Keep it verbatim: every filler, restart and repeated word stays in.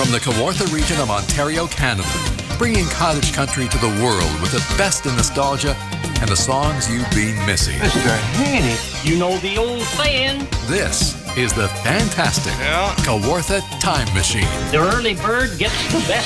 from the Kawartha region of Ontario, Canada, bringing cottage country to the world with the best in nostalgia and the songs you've been missing. Mister Haney. You know the old saying. This is the fantastic Yeah. Kawartha Time Machine. The early bird gets the best